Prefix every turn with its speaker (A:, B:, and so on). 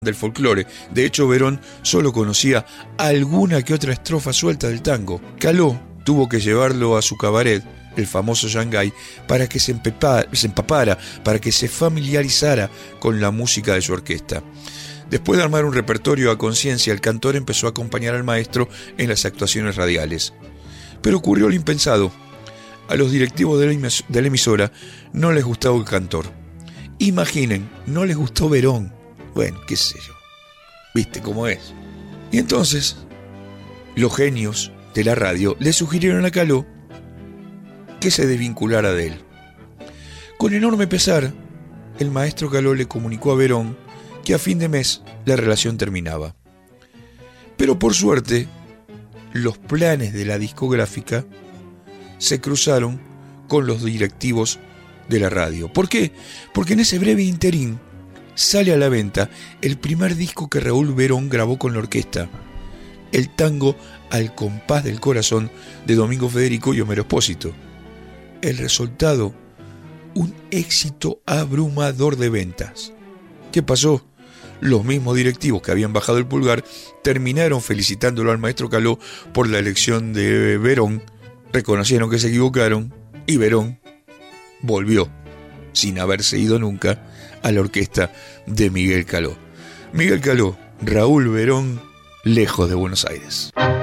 A: del folclore. De hecho, Verón solo conocía alguna que otra estrofa suelta del tango. Caló tuvo que llevarlo a su cabaret, el famoso Shanghái, para que se empapara, para que se familiarizara con la música de su orquesta. Después de armar un repertorio a conciencia, el cantor empezó a acompañar al maestro en las actuaciones radiales. Pero ocurrió lo impensado. A los directivos de la emisora no les gustaba el cantor. Imaginen, no les gustó Verón. Bueno, qué sé yo. ¿Viste cómo es? Y entonces, los genios de la radio le sugirieron a Caló que se desvinculara de él. Con enorme pesar, el maestro Caló le comunicó a Verón que a fin de mes la relación terminaba. Pero por suerte, los planes de la discográfica se cruzaron con los directivos de la radio. ¿Por qué? Porque en ese breve interín sale a la venta el primer disco que Raúl Verón grabó con la orquesta, el tango Al compás del corazón de Domingo Federico y Homero Expósito. El resultado, un éxito abrumador de ventas. ¿Qué pasó? Los mismos directivos que habían bajado el pulgar terminaron felicitándolo al maestro Caló por la elección de Verón, reconocieron que se equivocaron y Verón volvió, sin haberse ido nunca, a la orquesta de Miguel Caló. Miguel Caló, Raúl Verón, lejos de Buenos Aires.